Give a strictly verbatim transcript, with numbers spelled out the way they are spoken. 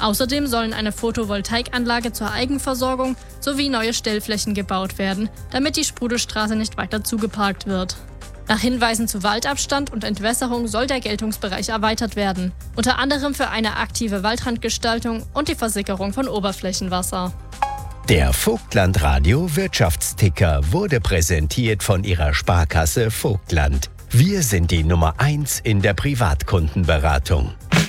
Außerdem sollen eine Photovoltaikanlage zur Eigenversorgung sowie neue Stellflächen gebaut werden, damit die Sprudelstraße nicht weiter zugeparkt wird. Nach Hinweisen zu Waldabstand und Entwässerung soll der Geltungsbereich erweitert werden, unter anderem für eine aktive Waldrandgestaltung und die Versickerung von Oberflächenwasser. Der Vogtland-Radio Wirtschaftsticker wurde präsentiert von Ihrer Sparkasse Vogtland. Wir sind die Nummer eins in der Privatkundenberatung.